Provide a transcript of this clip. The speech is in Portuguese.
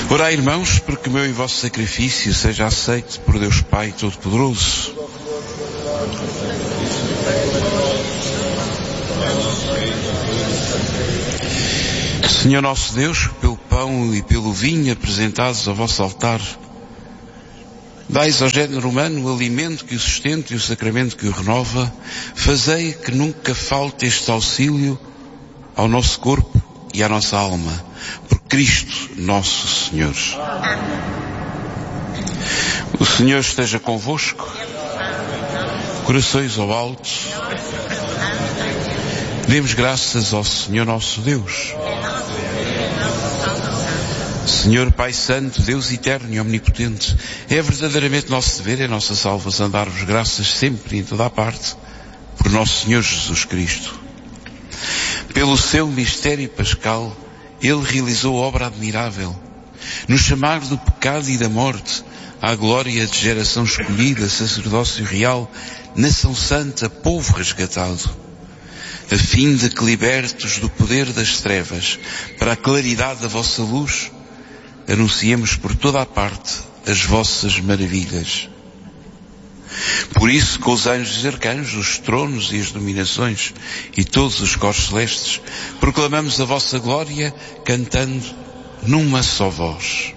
Orai, irmãos, porque o meu e vosso sacrifício seja aceito por Deus Pai Todo-Poderoso. Senhor nosso Deus, pelo pão e pelo vinho apresentados ao vosso altar, dais ao género humano o alimento que o sustenta e o sacramento que o renova. Fazei que nunca falte este auxílio ao nosso corpo e à nossa alma, por Cristo nosso Senhor. O Senhor esteja convosco, corações ao alto. Demos graças ao Senhor nosso Deus. Senhor Pai Santo, Deus eterno e omnipotente, é verdadeiramente nosso dever, é nossa salvação dar-vos graças sempre e em toda a parte, por nosso Senhor Jesus Cristo. Pelo seu mistério pascal, Ele realizou obra admirável, nos chamar do pecado e da morte à glória de geração escolhida, sacerdócio real, nação santa, povo resgatado, a fim de que, libertos do poder das trevas para a claridade da vossa luz, anunciemos por toda a parte as vossas maravilhas. Por isso, com os anjos e arcanjos, os tronos e as dominações e todos os corpos celestes, proclamamos a vossa glória, cantando numa só voz.